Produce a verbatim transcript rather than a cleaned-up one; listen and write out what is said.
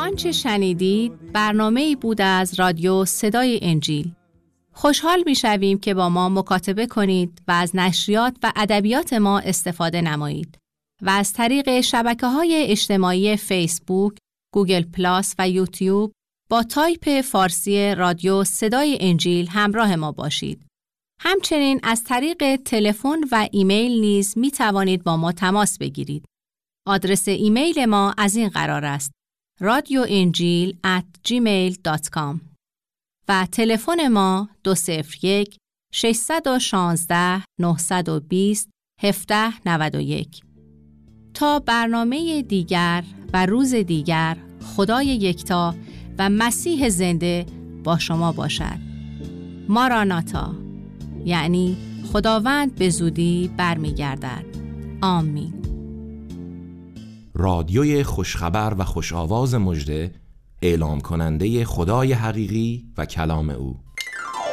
آنچه شنیدید برنامه‌ای بود از رادیو صدای انجیل. خوشحال می‌شویم که با ما مکاتبه کنید و از نشریات و ادبیات ما استفاده نمایید و از طریق شبکه‌های اجتماعی فیسبوک، گوگل پلاس و یوتیوب با تایپ فارسی رادیو صدای انجیل همراه ما باشید. همچنین از طریق تلفن و ایمیل نیز می توانید با ما تماس بگیرید. آدرس ایمیل ما از این قرار است: رادیو انجیل ات جیمیل دات کام و تلفن ما دو صفر یک شش یک شش نه دو صفر هفت نه یک. تا برنامه دیگر و روز دیگر، خدای یکتا و مسیح زنده با شما باشد. ماراناتا، یعنی خداوند به زودی برمیگردد. آمین. رادیوی خوشخبر و خوش‌آواز مژده، اعلام کننده خدای حقیقی و کلام او.